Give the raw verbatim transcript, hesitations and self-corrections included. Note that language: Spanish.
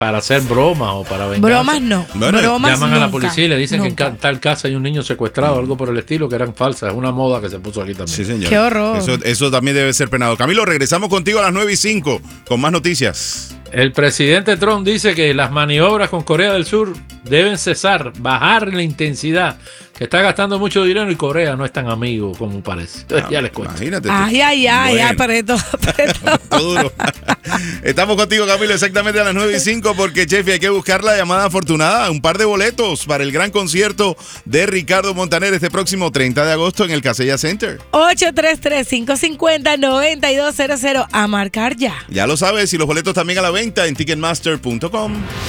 para hacer bromas o para venganza. Bromas no. Bueno, bromas Llaman nunca, a la policía y le dicen nunca. que en tal casa hay un niño secuestrado o algo por el estilo, que eran falsas. Es una moda que se puso aquí también. Sí, señor. Qué horror. Eso, eso también debe ser penado. Camilo, regresamos contigo a las nueve y cinco con más noticias. El presidente Trump dice que las maniobras con Corea del Sur deben cesar, bajar la intensidad, que está gastando mucho dinero y Corea no es tan amigo como parece. Entonces, ya les cuento. Imagínate. tú. Ay, ay, ay, Bueno. apretó, apretó. Todo duro. Estamos contigo, Camilo, exactamente a las nueve y cinco, porque, Chefi, hay que buscar la llamada afortunada. Un par de boletos para el gran concierto de Ricardo Montaner este próximo treinta de agosto en el Casella Center. ocho tres tres, cinco cinco cero, nueve dos cero cero. A marcar ya. Ya lo sabes, y los boletos también a la venta en ticketmaster punto com.